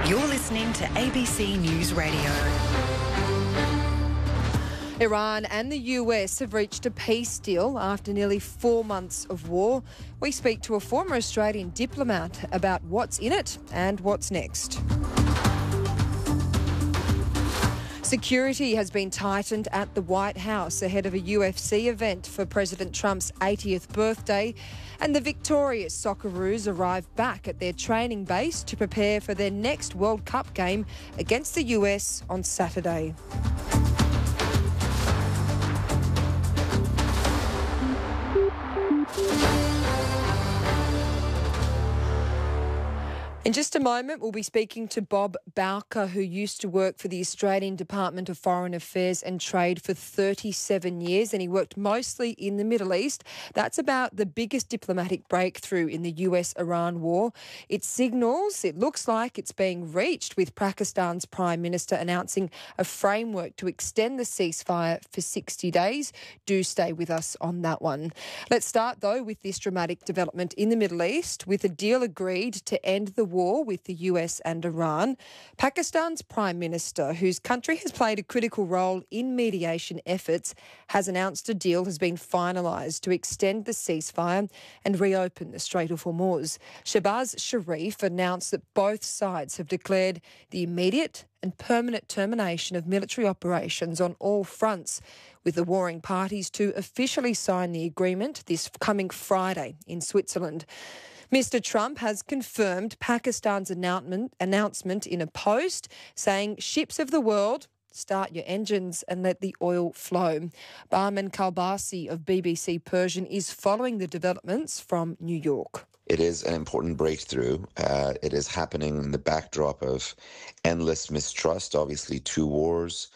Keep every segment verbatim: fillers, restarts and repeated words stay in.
You're listening to A B C News Radio. Iran and the U S have reached a peace deal after nearly four months of war. We speak to a former Australian diplomat about what's in it and what's next. Security has been tightened at the White House ahead of a U F C event for President Trump's eightieth birthday, and the victorious Socceroos arrive back at their training base to prepare for their next World Cup game against the U S on Saturday. In just a moment, we'll be speaking to Bob Bowker, who used to work for the Australian Department of Foreign Affairs and Trade for thirty-seven years, and he worked mostly in the Middle East. That's about the biggest diplomatic breakthrough in the U S Iran war. It signals, it looks like it's being reached, with Pakistan's Prime Minister announcing a framework to extend the ceasefire for sixty days. Do stay with us on that one. Let's start, though, with this dramatic development in the Middle East, with a deal agreed to end the war with the U S and Iran. Pakistan's Prime Minister, whose country has played a critical role in mediation efforts, has announced a deal has been finalised to extend the ceasefire and reopen the Strait of Hormuz. Shehbaz Sharif announced that both sides have declared the immediate and permanent termination of military operations on all fronts, with the warring parties to officially sign the agreement this coming Friday in Switzerland. Mister Trump has confirmed Pakistan's announcement, announcement in a post, saying, "Ships of the world, start your engines and let the oil flow." Barman Kalbasi of B B C Persian is following the developments from New York. It is an important breakthrough. Uh, it is happening in the backdrop of endless mistrust, obviously two wars,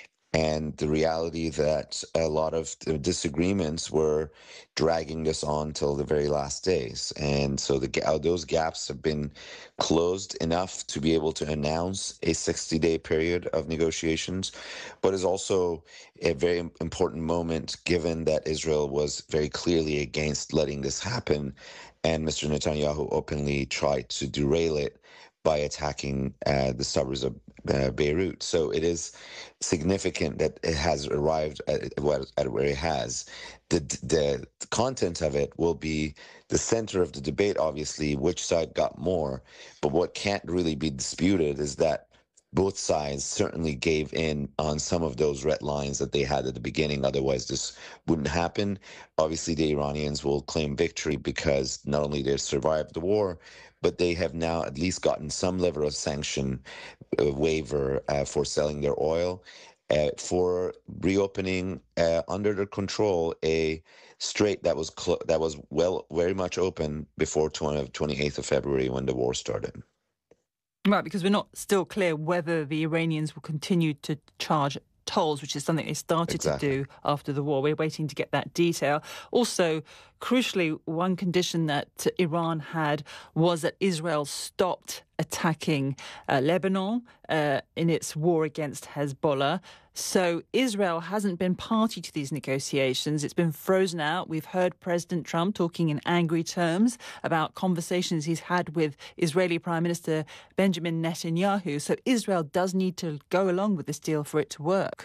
and the reality that a lot of the disagreements were dragging this on till the very last days. And so the those gaps have been closed enough to be able to announce a sixty-day period of negotiations, but is also a very important moment given that Israel was very clearly against letting this happen, and Mister Netanyahu openly tried to derail it by attacking uh, the suburbs of uh, Beirut. So it is significant that it has arrived at, at where it has. The, the the content of it will be the center of the debate, obviously, which side got more. But what can't really be disputed is that both sides certainly gave in on some of those red lines that they had at the beginning. Otherwise, this wouldn't happen. Obviously, the Iranians will claim victory because not only they survived the war, but they have now at least gotten some level of sanction uh, waiver uh, for selling their oil, uh, for reopening uh, under their control a strait that was cl- that was well very much open before twenty-eighth of February when the war started. Right, because we're not still clear whether the Iranians will continue to charge tolls, which is something they started Exactly. to do after the war. We're waiting to get that detail. Also, crucially, one condition that Iran had was that Israel stopped attacking uh, Lebanon uh, in its war against Hezbollah. So Israel hasn't been party to these negotiations. It's been frozen out. We've heard President Trump talking in angry terms about conversations he's had with Israeli Prime Minister Benjamin Netanyahu. So Israel does need to go along with this deal for it to work.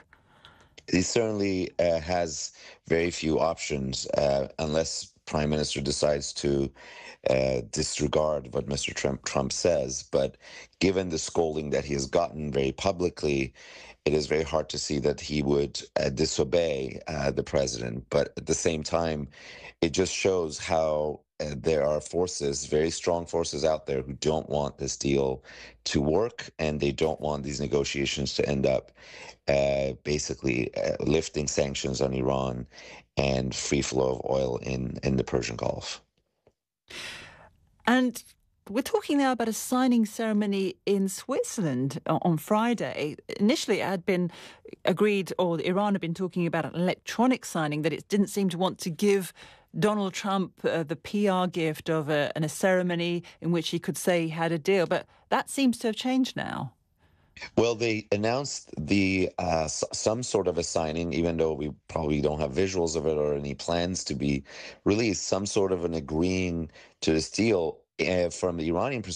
He certainly uh, has very few options uh, unless Prime Minister decides to uh, disregard what Mister Trump, Trump says. But given the scolding that he has gotten very publicly, it is very hard to see that he would uh, disobey uh, the president. But at the same time, it just shows how uh, there are forces, very strong forces out there who don't want this deal to work, and they don't want these negotiations to end up uh, basically uh, lifting sanctions on Iran and free flow of oil in, in the Persian Gulf. And we're talking now about a signing ceremony in Switzerland on Friday. Initially, it had been agreed, or Iran had been talking about an electronic signing, that it didn't seem to want to give Donald Trump uh, the P R gift of a, and a ceremony in which he could say he had a deal. But that seems to have changed now. Well, they announced the uh, s- some sort of a signing, even though we probably don't have visuals of it or any plans to be released, some sort of an agreeing to this deal uh, from the Iranian perspective.